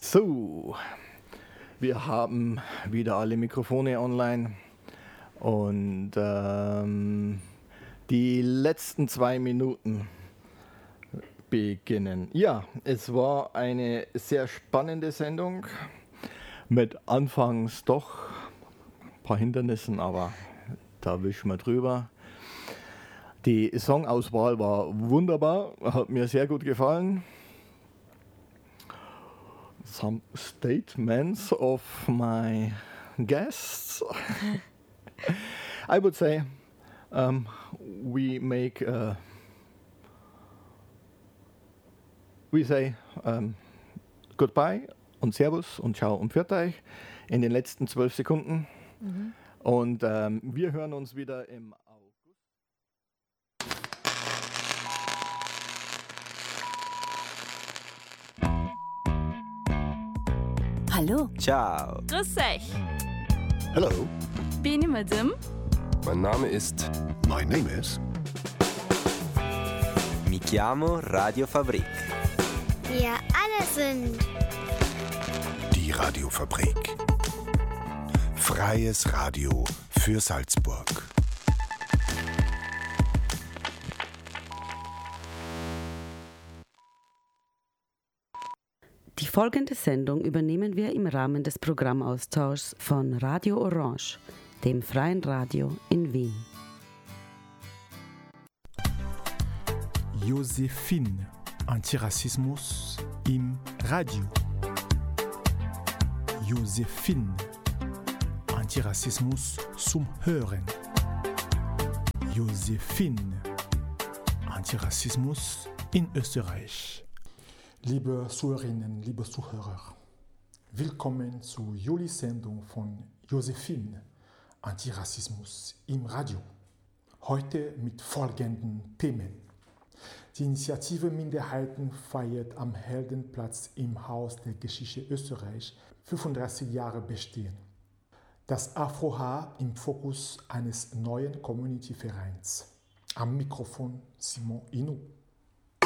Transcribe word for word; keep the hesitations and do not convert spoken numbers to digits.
So, wir haben wieder alle Mikrofone online und ähm, die letzten zwei Minuten beginnen. Ja, es war eine sehr spannende Sendung mit anfangs doch ein paar Hindernissen, aber da wischen wir drüber. Die Songauswahl war wunderbar, hat mir sehr gut gefallen. Some statements of my guests. I would say um, we make uh, we say um, goodbye und Servus und Ciao und Pfiat euch in den letzten zwölf Sekunden. Mhm. Und ähm, wir hören uns wieder im August. Hallo. Ciao. Grüß euch. Hello. Bin ich Madame? Mein Name ist... My name is... Mi chiamo Radio Fabrik. Wir alle sind... Die Radiofabrik. Freies Radio für Salzburg. Die folgende Sendung übernehmen wir im Rahmen des Programmaustauschs von Radio Orange, dem freien Radio in Wien. Josephine, Antirassismus im Radio. Josephine, Antirassismus zum Hören. Josephine, Antirassismus in Österreich. Liebe Zuhörerinnen, liebe Zuhörer, willkommen zur Juli-Sendung von Josephine, Antirassismus im Radio. Heute mit folgenden Themen. Die Initiative Minderheiten feiert am Heldenplatz im Haus der Geschichte Österreich fünfunddreißig Jahre Bestehen. Das Afro-Haar im Fokus eines neuen Community-Vereins. Am Mikrofon Simon Inou.